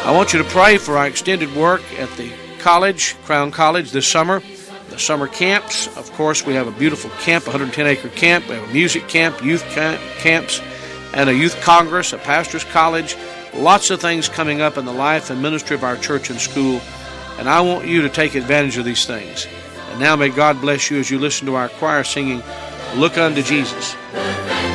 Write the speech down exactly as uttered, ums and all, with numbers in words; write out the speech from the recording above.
I want you to pray for our extended work at the college, Crown College, this summer. The summer camps. Of course, we have a beautiful camp, one hundred ten acre camp. We have a music camp, youth camp, camps, and a youth congress, a pastor's college. Lots of things coming up in the life and ministry of our church and school. And I want you to take advantage of these things. And now may God bless you as you listen to our choir singing, Look Unto Jesus.